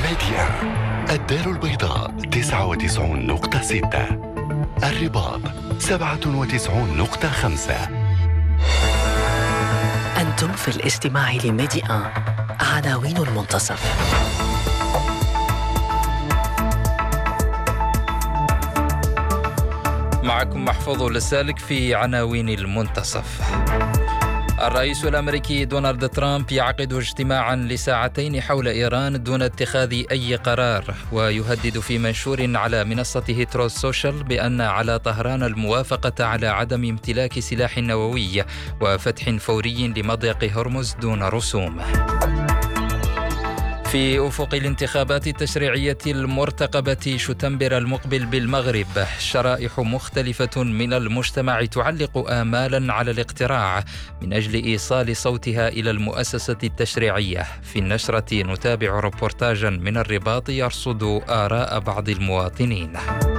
ميديا الدار البيضاء 99.6، الرباط 97.5. أنتم في الاستماع لميديا عناوين المنتصف. معكم محفوظ لسالك في عناوين المنتصف. الرئيس الأمريكي دونالد ترامب يعقد اجتماعا ل2 حول إيران دون اتخاذ أي قرار، ويهدد في منشور على منصته تروث سوشيال بأن على طهران الموافقة على عدم امتلاك سلاح نووي وفتح فوري لمضيق هرمز دون رسوم. في أفق الانتخابات التشريعية المرتقبة شتنبر المقبل بالمغرب، شرائح مختلفة من المجتمع تعلق آمالا على الاقتراع من أجل إيصال صوتها إلى المؤسسة التشريعية. في النشرة نتابع ريبورتاجا من الرباط يرصد آراء بعض المواطنين.